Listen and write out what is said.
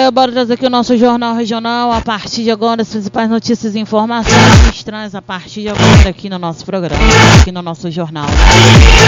bora trazer aqui o nosso Jornal Regional. A partir de agora, as principais notícias e informações estranhas a partir de agora aqui no nosso programa, aqui no nosso jornal.